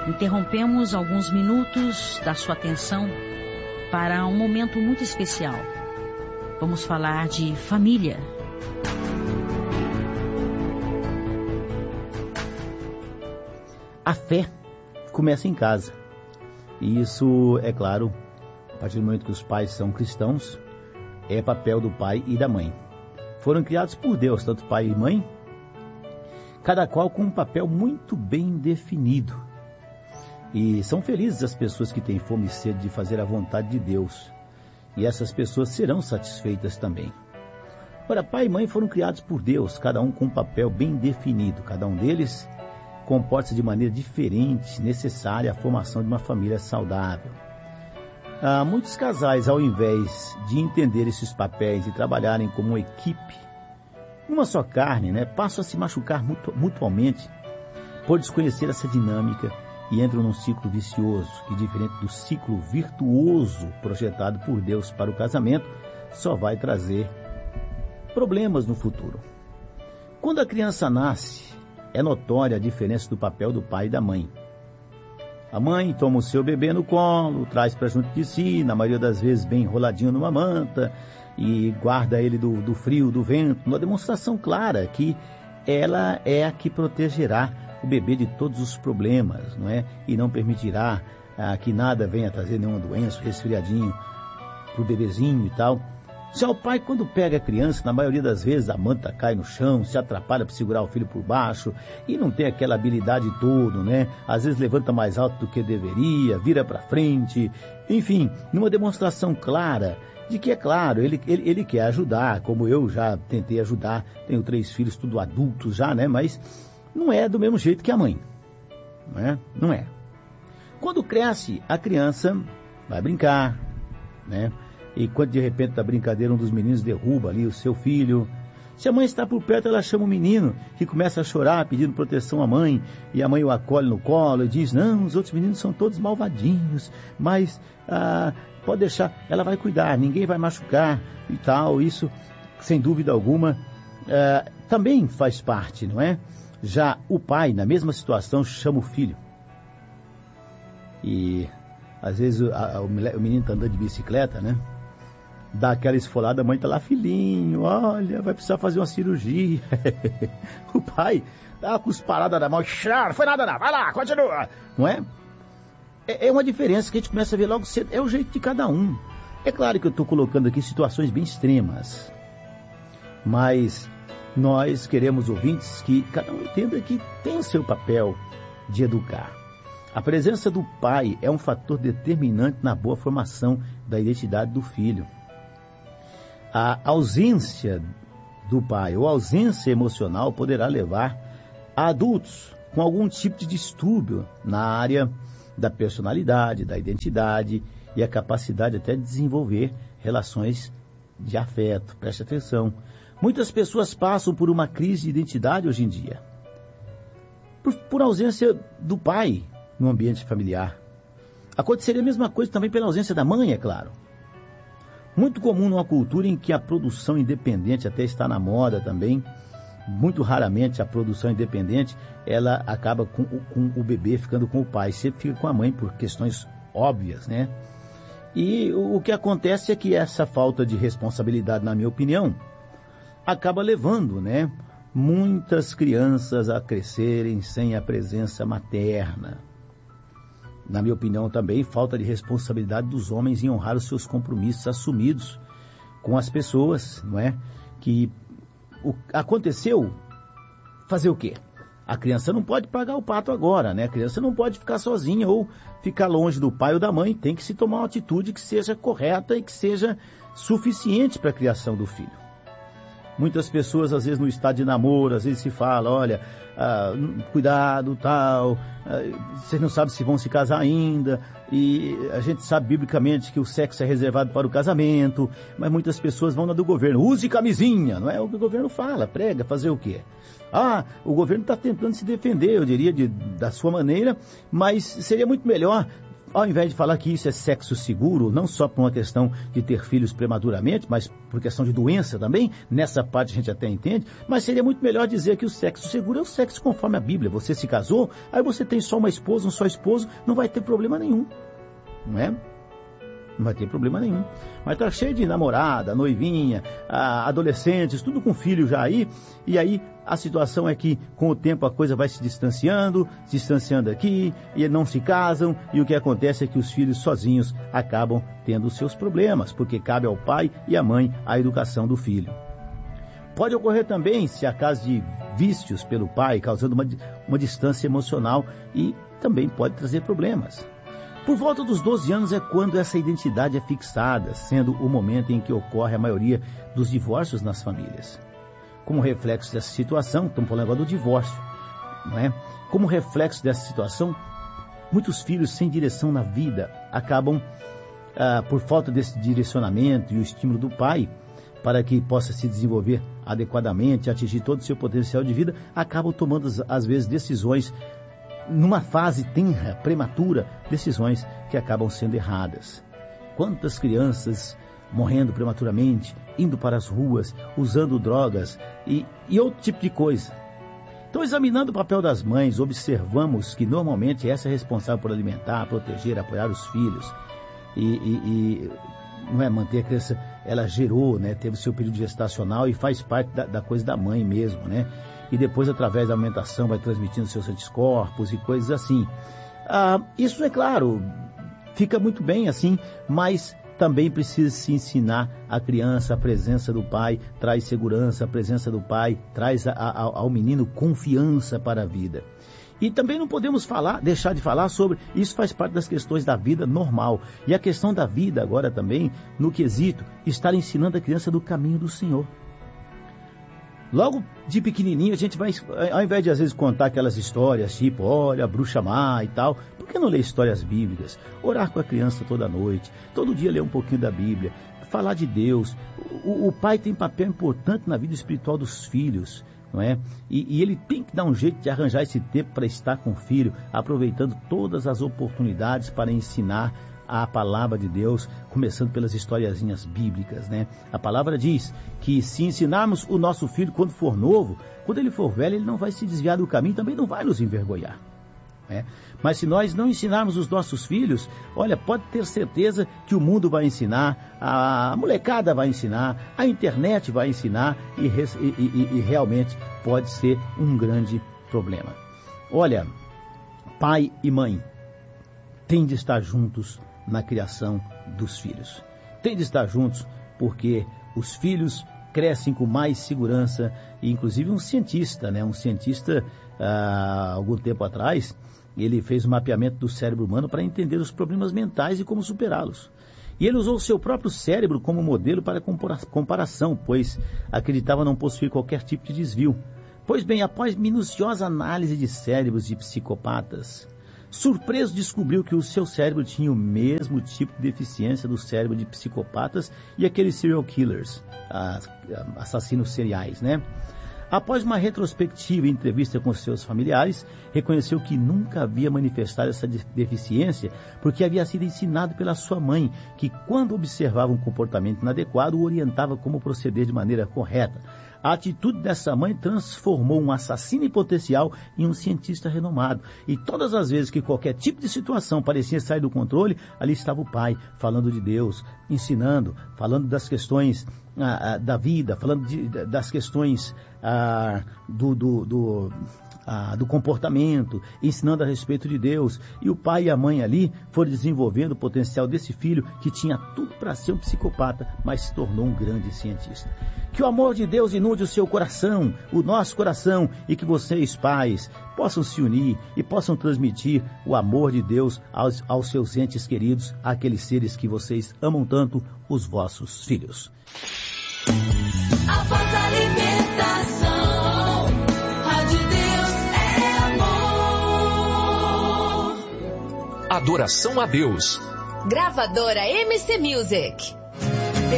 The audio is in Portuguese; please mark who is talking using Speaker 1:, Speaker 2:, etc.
Speaker 1: Interrompemos alguns minutos da sua atenção para um momento muito especial. Vamos falar de família.
Speaker 2: A fé começa em casa. E isso, é claro, a partir do momento que os pais são cristãos, é papel do pai e da mãe. Foram criados por Deus, tanto pai e mãe, cada qual com um papel muito bem definido. E são felizes as pessoas que têm fome e sede de fazer a vontade de Deus. E essas pessoas serão satisfeitas também. Ora, pai e mãe foram criados por Deus, cada um com um papel bem definido. Cada um deles comporta-se de maneira diferente, necessária à formação de uma família saudável. Muitos casais, ao invés de entender esses papéis e trabalharem como uma equipe, uma só carne, passam a se machucar mutuamente por desconhecer essa dinâmica e entram num ciclo vicioso, que, diferente do ciclo virtuoso projetado por Deus para o casamento, só vai trazer problemas no futuro. Quando a criança nasce, é notória a diferença do papel do pai e da mãe. A mãe toma o seu bebê no colo, traz para junto de si, na maioria das vezes bem enroladinho numa manta, e guarda ele do frio, do vento, uma demonstração clara que ela é a que protegerá o bebê de todos os problemas, não é? E não permitirá que nada venha trazer nenhuma doença, resfriadinho para o bebezinho e tal. Já o pai, quando pega a criança, na maioria das vezes a manta cai no chão, se atrapalha para segurar o filho por baixo e não tem aquela habilidade toda, Às vezes levanta mais alto do que deveria, vira para frente, enfim, numa demonstração clara de que, é claro, ele quer ajudar, como eu já tentei ajudar, tenho 3 filhos, tudo adultos já, Mas não é do mesmo jeito que a mãe, não é. Quando cresce, a criança vai brincar, E quando de repente da brincadeira um dos meninos derruba ali o seu filho, se a mãe está por perto, ela chama o menino, que começa a chorar pedindo proteção à mãe, e a mãe o acolhe no colo e diz: não, os outros meninos são todos malvadinhos, mas pode deixar, ela vai cuidar, ninguém vai machucar e tal. Isso, sem dúvida alguma, também faz parte, não é? Já o pai, na mesma situação, chama o filho. E às vezes o menino está andando de bicicleta, dá aquela esfolada, a mãe está lá: filhinho, olha, vai precisar fazer uma cirurgia. O pai dá com os paradas na mão: não foi nada não, vai lá, continua. Não é? É uma diferença que a gente começa a ver logo cedo, é o jeito de cada um. É claro que eu estou colocando aqui situações bem extremas, mas nós queremos, ouvintes, que cada um entenda que tem o seu papel de educar. A presença do pai é um fator determinante na boa formação da identidade do filho. A ausência do pai ou ausência emocional poderá levar a adultos com algum tipo de distúrbio na área da personalidade, da identidade e a capacidade até de desenvolver relações de afeto. Preste atenção. Muitas pessoas passam por uma crise de identidade hoje em dia, por ausência do pai no ambiente familiar. Aconteceria a mesma coisa também pela ausência da mãe, é claro. Muito comum numa cultura em que a produção independente até está na moda também. Muito raramente a produção independente, ela acaba com o bebê ficando com o pai, sempre fica com a mãe por questões óbvias, E o que acontece é que essa falta de responsabilidade, na minha opinião, acaba levando, muitas crianças a crescerem sem a presença materna. Na minha opinião também, falta de responsabilidade dos homens em honrar os seus compromissos assumidos com as pessoas, Que aconteceu, fazer o quê? A criança não pode pagar o pato agora, A criança não pode ficar sozinha ou ficar longe do pai ou da mãe. Tem que se tomar uma atitude que seja correta e que seja suficiente para a criação do filho. Muitas pessoas, às vezes, no estado de namoro, às vezes se fala: olha, cuidado, tal, vocês não sabem se vão se casar ainda, e a gente sabe biblicamente que o sexo é reservado para o casamento, mas muitas pessoas vão na do governo: use camisinha, não é o que o governo fala, prega, fazer o quê? O governo está tentando se defender, eu diria, da sua maneira, mas seria muito melhor ao invés de falar que isso é sexo seguro, não só por uma questão de ter filhos prematuramente, mas por questão de doença também, nessa parte a gente até entende, mas seria muito melhor dizer que o sexo seguro é o sexo conforme a Bíblia. Você se casou, aí você tem só uma esposa, um só esposo, não vai ter problema nenhum, não é? Não vai ter problema nenhum. Mas tá cheio de namorada, noivinha, adolescentes, tudo com filho já aí. E aí a situação é que com o tempo a coisa vai se distanciando aqui, e não se casam. E o que acontece é que os filhos sozinhos acabam tendo os seus problemas, porque cabe ao pai e à mãe a educação do filho. Pode ocorrer também, se há casos de vícios pelo pai, causando uma distância emocional, e também pode trazer problemas. Por volta dos 12 anos é quando essa identidade é fixada, sendo o momento em que ocorre a maioria dos divórcios nas famílias. Como reflexo dessa situação, estamos falando agora do divórcio, não é? Como reflexo dessa situação, muitos filhos sem direção na vida acabam, por falta desse direcionamento e o estímulo do pai, para que possa se desenvolver adequadamente, atingir todo o seu potencial de vida, acabam tomando, às vezes, decisões numa fase tenra, prematura, decisões que acabam sendo erradas. Quantas crianças morrendo prematuramente, indo para as ruas, usando drogas e outro tipo de coisa. Então, examinando o papel das mães, observamos que normalmente essa é responsável por alimentar, proteger, apoiar os filhos e não é manter a criança, ela gerou, né, teve o seu período gestacional e faz parte da coisa da mãe mesmo, né? E depois, através da alimentação, vai transmitindo seus anticorpos e coisas assim. Isso, é claro, fica muito bem assim, mas também precisa se ensinar a criança, a presença do pai traz segurança, a presença do pai traz ao menino confiança para a vida. E também não podemos deixar de falar sobre, isso faz parte das questões da vida normal. E a questão da vida agora também, no quesito, estar ensinando a criança do caminho do Senhor. Logo de pequenininho a gente vai, ao invés de às vezes contar aquelas histórias tipo, olha, a bruxa má e tal, por que não ler histórias bíblicas? Orar com a criança toda noite, todo dia ler um pouquinho da Bíblia, falar de Deus. O pai tem papel importante na vida espiritual dos filhos, não é? E ele tem que dar um jeito de arranjar esse tempo para estar com o filho, aproveitando todas as oportunidades para ensinar a palavra de Deus, começando pelas historiazinhas bíblicas, né? A palavra diz que se ensinarmos o nosso filho quando for novo, quando ele for velho, ele não vai se desviar do caminho, também não vai nos envergonhar, né? Mas se nós não ensinarmos os nossos filhos, olha, pode ter certeza que o mundo vai ensinar, a molecada vai ensinar, a internet vai ensinar e realmente pode ser um grande problema. Olha, pai e mãe têm de estar juntos na criação dos filhos. Tem de estar juntos porque os filhos crescem com mais segurança e inclusive um cientista, algum tempo atrás, ele fez um mapeamento do cérebro humano para entender os problemas mentais e como superá-los. E ele usou o seu próprio cérebro como modelo para comparação, pois acreditava não possuir qualquer tipo de desvio. Pois bem, após minuciosa análise de cérebros de psicopatas, surpreso descobriu que o seu cérebro tinha o mesmo tipo de deficiência do cérebro de psicopatas e aqueles serial killers, assassinos seriais, né? Após uma retrospectiva e entrevista com seus familiares, reconheceu que nunca havia manifestado essa deficiência porque havia sido ensinado pela sua mãe, que quando observava um comportamento inadequado, o orientava como proceder de maneira correta. A atitude dessa mãe transformou um assassino em potencial em um cientista renomado. E todas as vezes que qualquer tipo de situação parecia sair do controle, ali estava o pai, falando de Deus, ensinando, falando das questões da vida, falando das questões do comportamento, ensinando a respeito de Deus. E o pai e a mãe ali foram desenvolvendo o potencial desse filho que tinha tudo para ser um psicopata, mas se tornou um grande cientista. Que o amor de Deus inunde o seu coração, o nosso coração, e que vocês, pais, possam se unir e possam transmitir o amor de Deus aos seus entes queridos, àqueles seres que vocês amam tanto, os vossos filhos.
Speaker 3: Após a libertação, a de Deus é amor.
Speaker 4: Adoração a Deus.
Speaker 5: Gravadora MC Music.